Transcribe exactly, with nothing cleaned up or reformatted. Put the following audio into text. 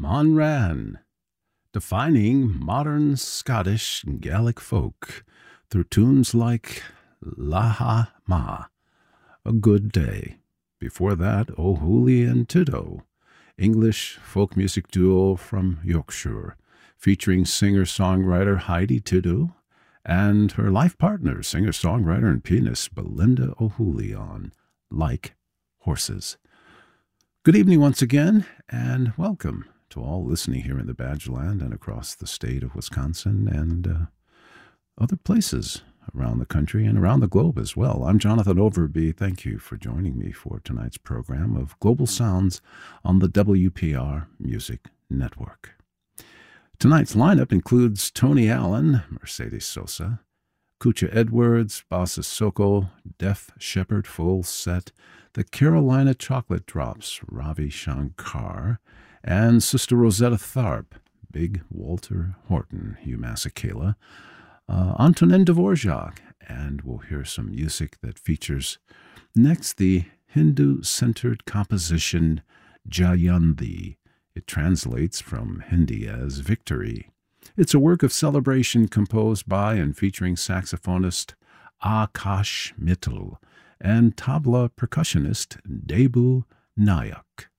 Monran, defining modern Scottish Gaelic folk through tunes like Laha Ma, A Good Day. Before that, O'Hooley and Tito, English folk music duo from Yorkshire, featuring singer-songwriter Heidi Tito and her life partner, singer-songwriter and pianist Belinda O'Hooley on Like Horses. Good evening once again, and welcome to all listening here in the Badgerland and across the state of Wisconsin and uh, other places around the country and around the globe as well. I'm Jonathan Overby. Thank you for joining me for tonight's program of Global Sounds on the W P R Music Network. Tonight's lineup includes Tony Allen, Mercedes Sosa, Kucha Edwards, Bassa Soko, Def Shepherd Full Set, the Carolina Chocolate Drops, Ravi Shankar, and Sister Rosetta Tharpe, Big Walter Horton, Hugh Masekela, uh, Antonin Dvorak, and we'll hear some music that features next the Hindu-centered composition Jayanti. It translates from Hindi as victory. It's a work of celebration composed by and featuring saxophonist Akash Mittal and tabla percussionist Debu Nayak.